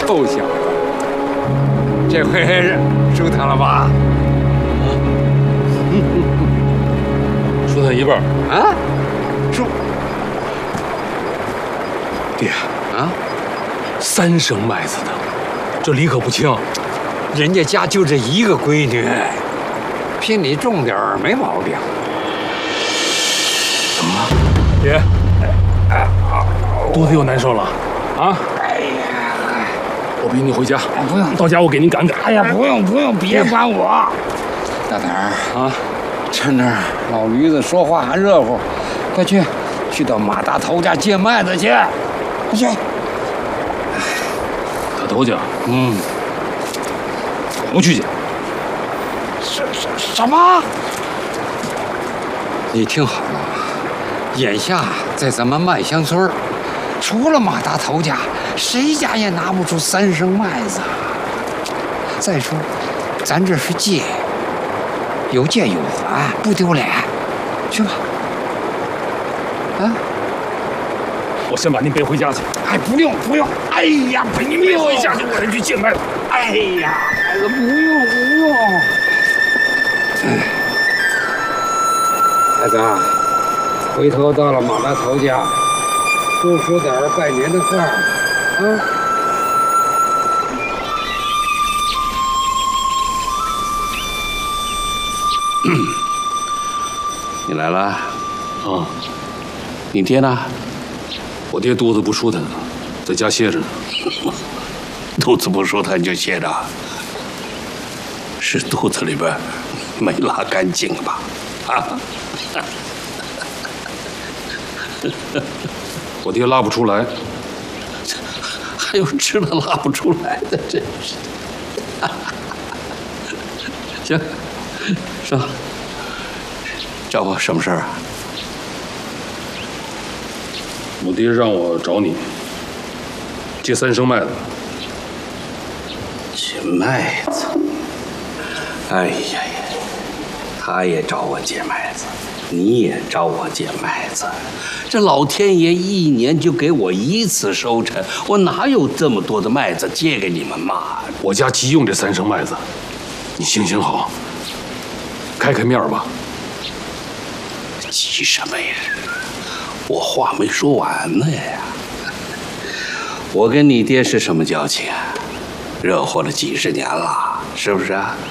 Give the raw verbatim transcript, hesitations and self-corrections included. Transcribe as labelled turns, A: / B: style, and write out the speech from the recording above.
A: 臭小子，这回收他了吧？
B: 收他一半
A: 啊？收？
B: 爹
A: 啊？
B: 三升麦子的，这理可不轻。
A: 人家家就这一个闺女，聘礼重点儿没毛病。
B: 怎么了，爹？肚子又难受了啊？
A: 哎呀，
B: 我背你回家。
A: 不用，
B: 到家我给您赶赶。
A: 哎呀，不用不用，别管我。大胆儿
B: 啊，
A: 趁着老驴子说话还热乎，快去，去到马大头家借麦子去，快去。
B: 大头家，
A: 嗯，
B: 不去捡。
A: 什什什么？你听好了，眼下在咱们麦香村，除了马大头家，谁家也拿不出三升麦子。再说，咱这是借，有借有还，不丢脸。去吧。啊？
B: 我先把您背回家去。
A: 哎，不用不用。哎呀，不
B: 您背回家去，我先去借麦子。
A: 哎呀，孩子，不用不用。哎，孩子啊，回头到了马大头家，多说点拜年的话啊。
C: 你来了
B: 啊？
C: 你爹呢？
B: 我爹肚子不舒坦，在家歇着呢。
C: 肚子不舒坦就歇着，是肚子里边没拉干净吧？啊！
B: 我爹拉不出来，
C: 还有吃了拉不出来的，真是。行，说，找我什么事儿啊？
B: 我爹让我找你借三升麦子。
C: 借麦子？哎呀呀，他也找我借麦子，你也找我借麦子，这老天爷一年就给我一次收成，我哪有这么多的麦子借给你们嘛？
B: 我家急用这三升麦子，你行行好，开开面吧。
C: 急什么呀？我话没说完呢呀！我跟你爹是什么交情啊？热乎了几十年了，是不是啊？